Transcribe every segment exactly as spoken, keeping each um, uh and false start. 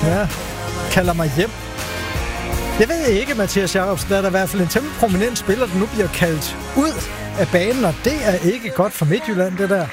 Ja, kalder mig hjem. Jeg ved ikke, Mathias Jacobsen, der er der i hvert fald en temmelig prominent spiller, der nu bliver kaldt ud af banen, og det er ikke godt for Midtjylland, det der.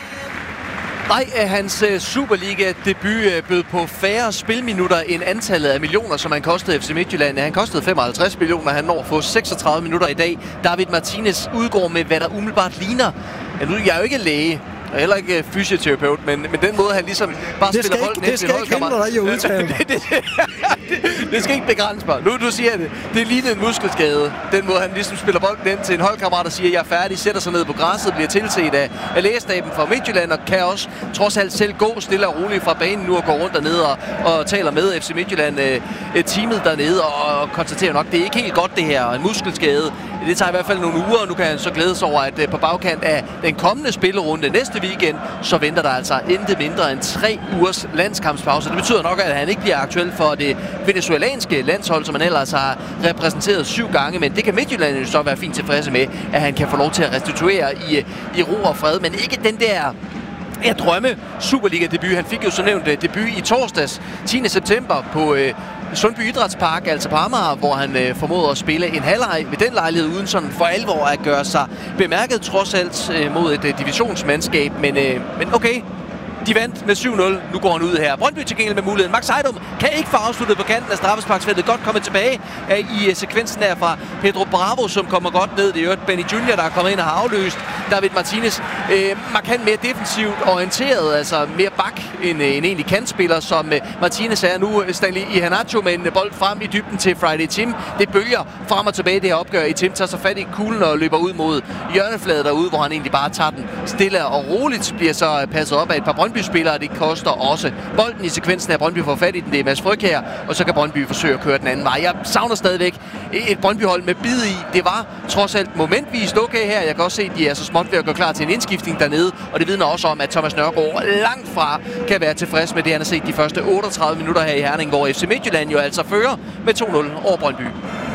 Nej, hans Superliga-debut bød på færre spilminutter end antallet af millioner, som han kostede F C Midtjylland. Han kostede femoghalvtreds millioner, han når at få seksogtredive minutter i dag. David Martinez udgår med, hvad der umiddelbart ligner. Ja, nu jeg er jo ikke læge, og heller ikke fysioterapeut, men, men den måde, han ligesom bare det spiller bolden ind til en holdkammerat. Det skal ikke hindre dig i at udtale det, det, det, det skal ikke begrænse mig. Nu du siger det. Det ligner en muskelskade. Den måde, han ligesom spiller bolden ind til en holdkammerat og siger, jeg er færdig, sætter sig ned på græsset, bliver tilset af, af lægestaben fra Midtjylland, og kan også trods alt selv gå stille og roligt fra banen nu og gå rundt dernede og, og taler med F C Midtjylland øh, teamet dernede og, og konstaterer nok, det er ikke helt godt det her. En muskelskade. Det tager i hvert fald nogle uger, og nu kan han så glæde sig over, at øh, på bagkant af den kommende spillerunde næste weekend, så venter der altså intet mindre end tre ugers landskampspause. Det betyder nok, at han ikke bliver aktuel for det venezuelanske landshold, som han ellers har repræsenteret syv gange, men det kan Midtjylland jo så være fint tilfredse med, at han kan få lov til at restituere i, i ro og fred, men ikke den der ja, drømme Superliga-debut. Han fik jo så nævnt uh, debut i torsdags, tiende september, på uh, Sundby Idrætspark, altså på Amager, hvor han uh, formåede at spille en halvleg ved den lejlighed, uden sådan for alvor at gøre sig bemærket, trods alt uh, mod et uh, divisionsmandskab. Men, uh, men okay, de vandt med syv nul. Nu går han ud her. Brøndby til gengæld med muligheden. Max Heidum kan ikke få afsluttet på kanten af straffesparksfeltet. Godt kommet tilbage uh, i uh, sekvensen der fra Pedro Bravo, som kommer godt ned. Det er jo Benny Junior, der er kommet ind og har afløst David Martinez. Uh, markant mere defensivt orienteret, altså mere bak end uh, en egentlig kantspiller, som uh, Martinez er nu. Stanley Iheanacho med en uh, bold frem i dybden til Friday Tim. Det bølger frem og tilbage det her opgør. I Tim tager sig fat i kuglen og løber ud mod hjørnefladet derude, hvor han egentlig bare tager den stille og roligt. Bliver så uh, passet op af et par Brøndby spillere, det koster også bolden i sekvensen af Brøndby får fat i den. Det er Mads Frøkjær, og så kan Brøndby forsøge at køre den anden vej. Jeg savner stadigvæk et Brøndby-hold med bid i. Det var trods alt momentvist okay her. Jeg kan også se, at de er så småt ved at gå klar til en indskiftning dernede, og det vidner også om, at Thomas Nørgaard langt fra kan være tilfreds med det, han har set de første otteogtredive minutter her i Herning, hvor F C Midtjylland jo altså fører med to nul over Brøndby.